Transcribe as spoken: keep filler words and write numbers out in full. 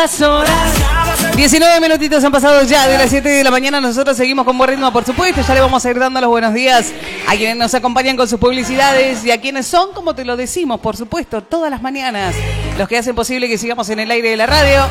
las horas. diecinueve minutitos han pasado ya de las siete de la mañana. Nosotros seguimos con buen ritmo, por supuesto. Ya le vamos a ir dando los buenos días a quienes nos acompañan con sus publicidades y a quienes son, como te lo decimos, por supuesto, todas las mañanas, los que hacen posible que sigamos en el aire de la radio.